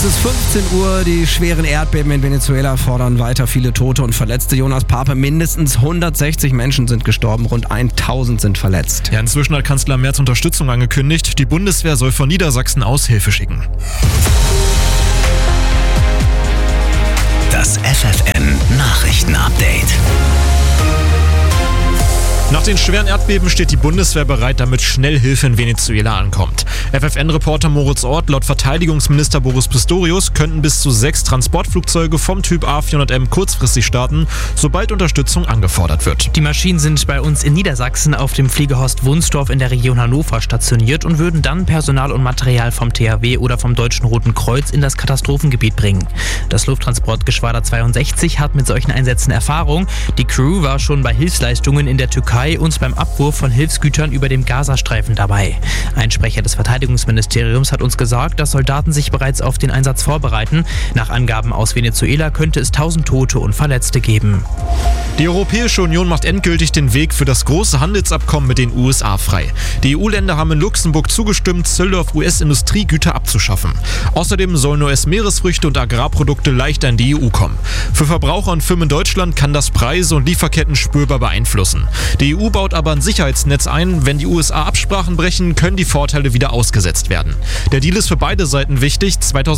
Es ist 15 Uhr, die schweren Erdbeben in Venezuela fordern weiter viele Tote und Verletzte. Jonas Pape, mindestens 160 Menschen sind gestorben, rund 1000 sind verletzt. Ja, inzwischen hat Kanzler Merz Unterstützung angekündigt. Die Bundeswehr soll von Niedersachsen aus Hilfe schicken. Das FFN-Nachrichten-Update. Nach den schweren Erdbeben steht die Bundeswehr bereit, damit schnell Hilfe in Venezuela ankommt. FFN-Reporter Moritz Ort, laut Verteidigungsminister Boris Pistorius könnten bis zu 6 Transportflugzeuge vom Typ A400M kurzfristig starten, sobald Unterstützung angefordert wird. Die Maschinen sind bei uns in Niedersachsen auf dem Fliegerhorst Wunsdorf in der Region Hannover stationiert und würden dann Personal und Material vom THW oder vom Deutschen Roten Kreuz in das Katastrophengebiet bringen. Das Lufttransportgeschwader 62 hat mit solchen Einsätzen Erfahrung. Die Crew war schon bei Hilfsleistungen in der Türkei und beim Abwurf von Hilfsgütern über dem Gazastreifen dabei. Ein Sprecher des Verteidigungsministeriums hat uns gesagt, dass Soldaten sich bereits auf den Einsatz vorbereiten. Nach Angaben aus Venezuela könnte es 1000 Tote und Verletzte geben. Die Europäische Union macht endgültig den Weg für das große Handelsabkommen mit den USA frei. Die EU-Länder haben in Luxemburg zugestimmt, Zölle auf US-Industriegüter abzuschaffen. Außerdem sollen US-Meeresfrüchte und Agrarprodukte leichter in die EU kommen. Für Verbraucher und Firmen in Deutschland kann das Preise und Lieferketten spürbar beeinflussen. Die EU baut aber ein Sicherheitsnetz ein. Wenn die USA Absprachen brechen, können die Vorteile wieder ausgesetzt werden. Der Deal ist für beide Seiten wichtig.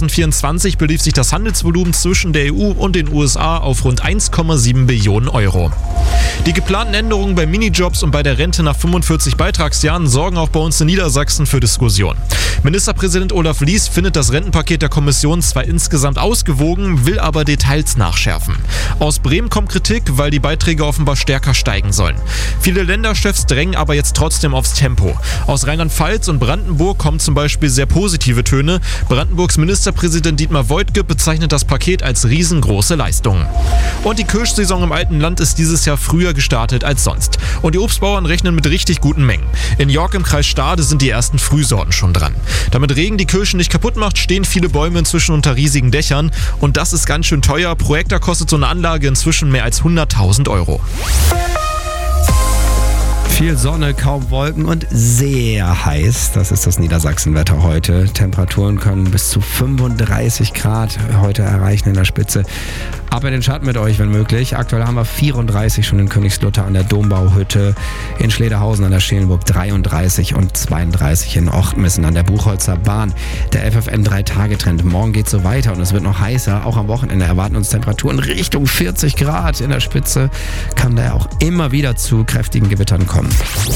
2024 belief sich das Handelsvolumen zwischen der EU und den USA auf rund 1,7 Billionen Euro. Die geplanten Änderungen bei Minijobs und bei der Rente nach 45 Beitragsjahren sorgen auch bei uns in Niedersachsen für Diskussion. Ministerpräsident Olaf Lies findet das Rentenpaket der Kommission zwar insgesamt ausgewogen, will aber Details nachschärfen. Aus Bremen kommt Kritik, weil die Beiträge offenbar stärker steigen sollen. Viele Länderchefs drängen aber jetzt trotzdem aufs Tempo. Aus Rheinland-Pfalz und Brandenburg kommen zum Beispiel sehr positive Töne. Brandenburgs Ministerpräsident Dietmar Woidke bezeichnet das Paket als riesengroße Leistung. Und die Kirschsaison im alten Land ist dieses Jahr früher gestartet als sonst. Und die Obstbauern rechnen mit richtig guten Mengen. In York im Kreis Stade sind die ersten Frühsorten schon dran. Damit Regen die Kirschen nicht kaputt macht, stehen viele Bäume inzwischen unter riesigen Dächern. Und das ist ganz schön teuer. Pro Hektar kostet so eine Anlage inzwischen mehr als 100.000 Euro. Viel Sonne, kaum Wolken und sehr heiß. Das ist das Niedersachsenwetter heute. Temperaturen können bis zu 35 Grad heute erreichen in der Spitze. Ab in den Schatten mit euch, wenn möglich. Aktuell haben wir 34 schon in Königslutter an der Dombauhütte, in Schlederhausen an der Schelenburg 33 und 32 in Ochtmissen an der Buchholzer Bahn. Der FFN 3-Tage-Trend. Morgen geht so weiter und es wird noch heißer. Auch am Wochenende erwarten uns Temperaturen Richtung 40 Grad. In der Spitze kann daher auch immer wieder zu kräftigen Gewittern kommen.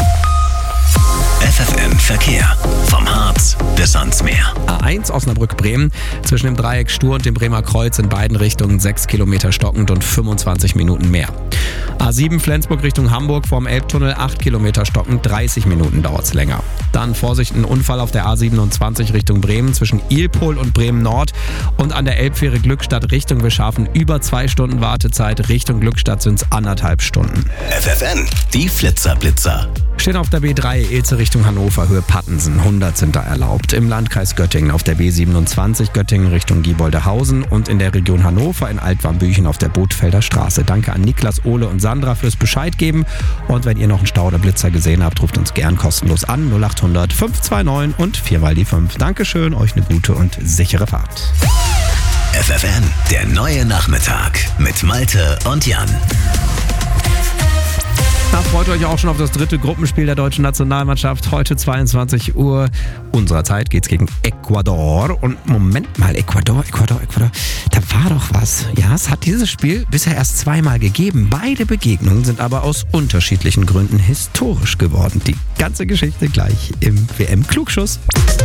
FFN Verkehr. Vom Harz bis ans Meer. A1 Osnabrück-Bremen zwischen dem Dreieck Stur und dem Bremer Kreuz in beiden Richtungen 6 Kilometer stockend und 25 Minuten mehr. A7 Flensburg Richtung Hamburg vorm Elbtunnel 8 Kilometer stockend, 30 Minuten dauert's länger. Dann Vorsicht, ein Unfall auf der A27 Richtung Bremen zwischen Ilpol und Bremen Nord und an der Elbfähre Glückstadt Richtung Wischhafen über 2 Stunden Wartezeit. Richtung Glückstadt sind's 1,5 Stunden. FFN, die Flitzer. Stehen auf der B3 Ilze Richtung Hannover, Höhe Pattensen, 100 sind da erlaubt. Im Landkreis Göttingen auf der B27 Göttingen Richtung Gieboldehausen und in der Region Hannover in Altwarmbüchen auf der Bothfelder Straße. Danke an Niklas, Ole und Sandra fürs Bescheid geben. Und wenn ihr noch einen Stau oder Blitzer gesehen habt, ruft uns gern kostenlos an 0800 529 und 4 die 5. Dankeschön, euch eine gute und sichere Fahrt. FFN, der neue Nachmittag mit Malte und Jan. Da freut euch auch schon auf das 3. Gruppenspiel der deutschen Nationalmannschaft. Heute 22 Uhr unserer Zeit geht's gegen Ecuador. Und Moment mal, Ecuador. Da war doch was. Ja, es hat dieses Spiel bisher erst 2-mal gegeben. Beide Begegnungen sind aber aus unterschiedlichen Gründen historisch geworden. Die ganze Geschichte gleich im WM-Klugschuss.